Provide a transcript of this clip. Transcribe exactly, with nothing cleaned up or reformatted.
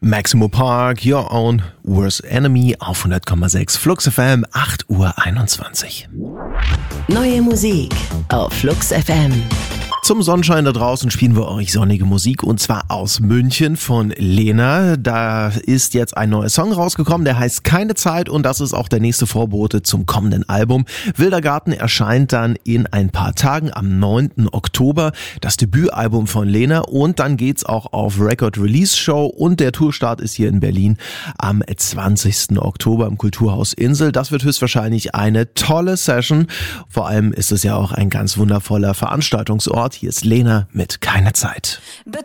Maximo Park, Your Own Worst Enemy auf hundert Komma sechs Flux F M, acht Uhr einundzwanzig. Neue Musik auf Flux F M. Zum Sonnenschein da draußen spielen wir euch sonnige Musik und zwar aus München von Lena. Da ist jetzt ein neuer Song rausgekommen, der heißt Keine Zeit und das ist auch der nächste Vorbote zum kommenden Album. Wilder Garten erscheint dann in ein paar Tagen am neunten Oktober, das Debütalbum von Lena und dann geht's auch auf Record Release Show und der Tourstart ist hier in Berlin am zwanzigsten Oktober im Kulturhaus Insel. Das wird höchstwahrscheinlich eine tolle Session. Vor allem ist es ja auch ein ganz wundervoller Veranstaltungsort. Hier ist Lena mit Keine Zeit.